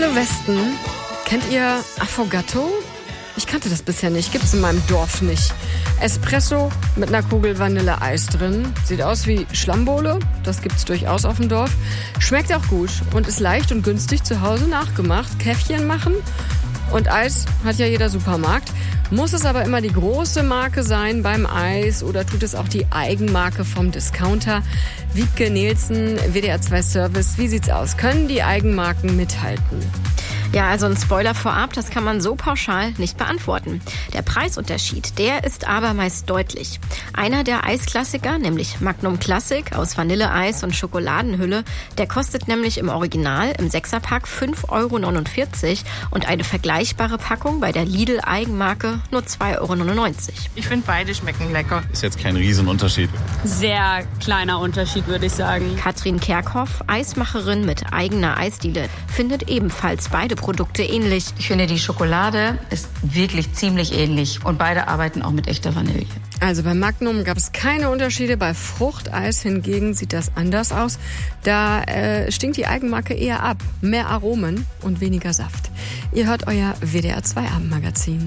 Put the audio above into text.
Hallo Westen, kennt ihr Affogato? Ich kannte das bisher nicht, gibt's in meinem Dorf nicht. Espresso mit einer Kugel Vanilleeis drin. Sieht aus wie Schlammbowle, das gibt's durchaus auf dem Dorf. Schmeckt auch gut und ist leicht und günstig zu Hause nachgemacht. Käffchen machen und Eis hat ja jeder Supermarkt. Muss es aber immer die große Marke sein beim Eis oder tut es auch die Eigenmarke vom Discounter? Wiebke Nielsen, WDR 2 Service, wie sieht's aus? Können die Eigenmarken mithalten? Ja, also ein Spoiler vorab, das kann man so pauschal nicht beantworten. Der Preisunterschied, der ist aber meist deutlich. Einer der Eisklassiker, nämlich Magnum Classic aus Vanilleeis und Schokoladenhülle, der kostet nämlich im Original im 6er-Pack 5,49 € und eine vergleichbare Packung bei der Lidl-Eigenmarke nur 2,99 €. Ich finde, beide schmecken lecker. Ist jetzt kein Riesenunterschied. Sehr kleiner Unterschied, würde ich sagen. Katrin Kerkhoff, Eismacherin mit eigener Eisdiele, findet ebenfalls beide Produkte ähnlich. Ich finde, die Schokolade ist wirklich ziemlich ähnlich und beide arbeiten auch mit echter Vanille. Also bei Magnum gab es keine Unterschiede, bei Fruchteis hingegen sieht das anders aus. Da stinkt die Eigenmarke eher ab. Mehr Aromen und weniger Saft. Ihr hört euer WDR 2 Abendmagazin.